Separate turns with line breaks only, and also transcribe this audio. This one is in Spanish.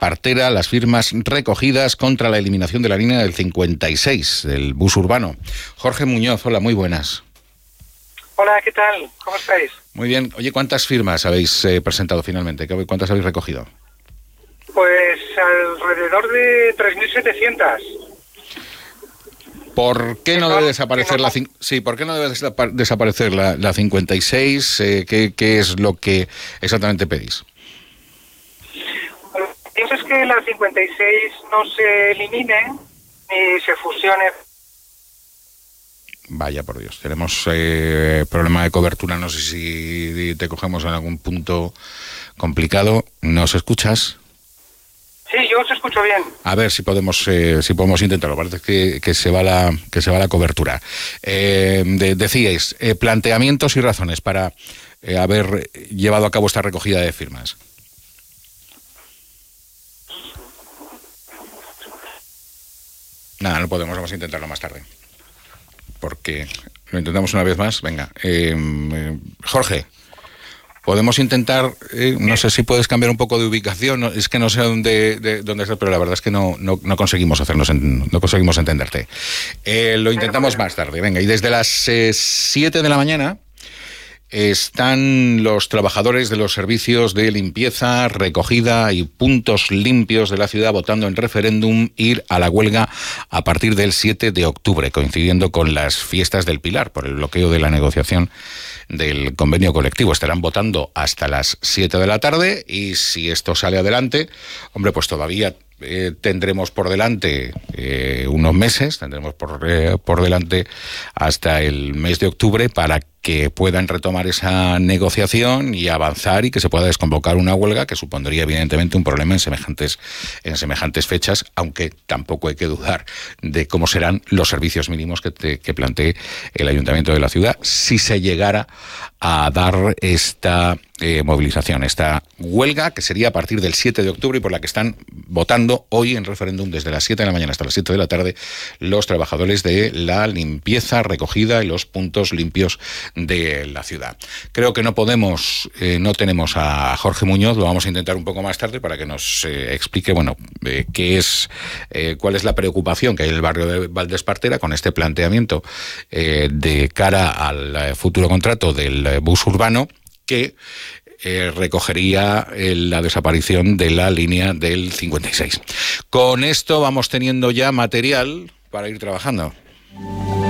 Partera las firmas recogidas contra la eliminación de la línea del 56 del bus urbano. Jorge Muñoz, hola, muy buenas.
Hola, ¿qué tal? ¿Cómo estáis?
Muy bien. Oye, ¿cuántas firmas habéis presentado finalmente? ¿Cuántas habéis recogido?
Pues alrededor de 3.700.
¿Por qué no debe desaparecer ¿por qué no debe desaparecer la 56? ¿Qué es lo que exactamente pedís?
Lo que pienso es que la 56 no se elimine ni se fusione.
Vaya por Dios, tenemos problema de cobertura, no sé si te cogemos en algún punto complicado. ¿Nos escuchas?
Sí, yo os escucho bien.
A ver si podemos intentarlo. Parece que se va la cobertura. Decíais, planteamientos y razones para haber llevado a cabo esta recogida de firmas. Nada, no podemos, vamos a intentarlo más tarde. Porque lo intentamos una vez más. Venga, Jorge, podemos intentar, no sé si puedes cambiar un poco de ubicación, es que no sé dónde estás, pero la verdad es que no conseguimos no conseguimos entenderte. Lo intentamos más tarde, venga, y desde las 7 de la mañana están los trabajadores de los servicios de limpieza, recogida y puntos limpios de la ciudad votando en referéndum ir a la huelga a partir del 7 de octubre, coincidiendo con las fiestas del Pilar, por el bloqueo de la negociación del convenio colectivo. Estarán votando hasta las 7 de la tarde y si esto sale adelante, hombre, pues todavía tendremos por delante unos meses, tendremos por delante hasta el mes de octubre para que puedan retomar esa negociación y avanzar y que se pueda desconvocar una huelga que supondría evidentemente un problema en semejantes fechas, aunque tampoco hay que dudar de cómo serán los servicios mínimos que plantee el Ayuntamiento de la ciudad si se llegara a dar esta movilización, esta huelga que sería a partir del 7 de octubre y por la que están votando hoy en referéndum desde las 7 de la mañana hasta las 7 de la tarde los trabajadores de la limpieza, recogida y los puntos limpios de la ciudad. Creo que no tenemos a Jorge Muñoz, lo vamos a intentar un poco más tarde para que nos explique, cuál es la preocupación que hay en el barrio de Valdespartera con este planteamiento de cara al futuro contrato del bus urbano que recogería la desaparición de la línea del 56. Con esto vamos teniendo ya material para ir trabajando.